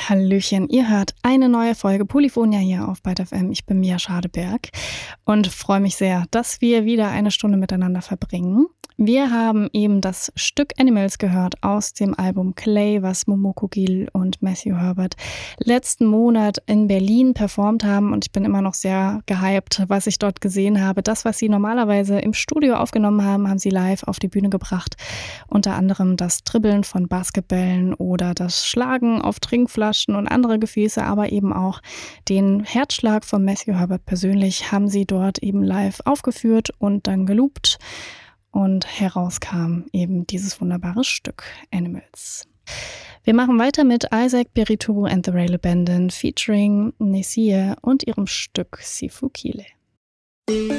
Hallöchen, ihr hört eine neue Folge Polyphonia hier auf Byte FM. Ich bin Mia Schadeberg und freue mich sehr, dass wir wieder eine Stunde miteinander verbringen. Wir haben eben das Stück Animals gehört aus dem Album Clay, was Momoko Gil und Matthew Herbert letzten Monat in Berlin performt haben. Und ich bin immer noch sehr gehypt, was ich dort gesehen habe. Das, was sie normalerweise im Studio aufgenommen haben, haben sie live auf die Bühne gebracht. Unter anderem das Dribbeln von Basketballen oder das Schlagen auf Trinkflaschen und andere Gefäße, aber eben auch den Herzschlag von Matthew Herbert persönlich haben sie dort eben live aufgeführt und dann geloopt. Und herauskam eben dieses wunderbare Stück Animals. Wir machen weiter mit Isaac Beritou and the Rail Abandon featuring Nessie und ihrem Stück Sifukile.